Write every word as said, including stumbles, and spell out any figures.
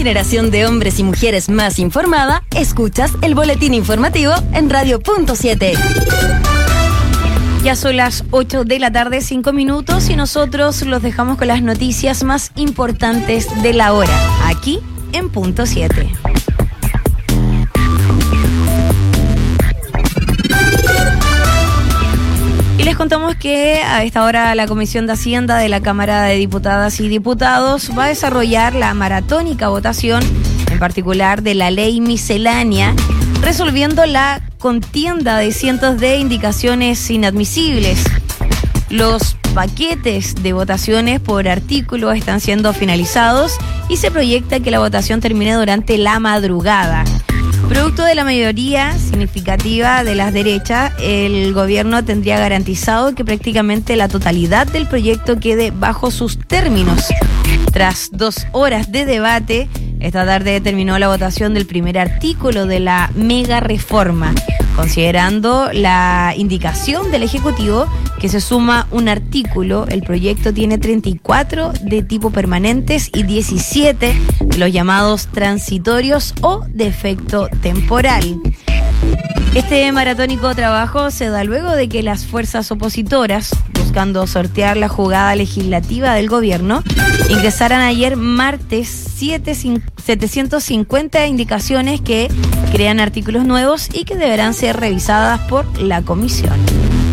generación de hombres y mujeres más informada, escuchas el boletín informativo en Radio Punto siete. Ya son las ocho de la tarde, cinco minutos, y nosotros los dejamos con las noticias más importantes de la hora, aquí en Punto siete. Y les contamos que a esta hora la Comisión de Hacienda de la Cámara de Diputadas y Diputados va a desarrollar la maratónica votación, en particular de la ley miscelánea, resolviendo la contienda de cientos de indicaciones inadmisibles. Los paquetes de votaciones por artículo están siendo finalizados y se proyecta que la votación termine durante la madrugada. Producto de la mayoría significativa de las derechas, el gobierno tendría garantizado que prácticamente la totalidad del proyecto quede bajo sus términos. Tras dos horas de debate, esta tarde terminó la votación del primer artículo de la mega reforma. Considerando la indicación del Ejecutivo que se suma un artículo, el proyecto tiene treinta y cuatro de tipo permanentes y diecisiete de los llamados transitorios o de efecto temporal. Este maratónico trabajo se da luego de que las fuerzas opositoras, buscando sortear la jugada legislativa del gobierno, ingresaran ayer martes setecientas cincuenta indicaciones que crean artículos nuevos y que deberán ser revisadas por la comisión.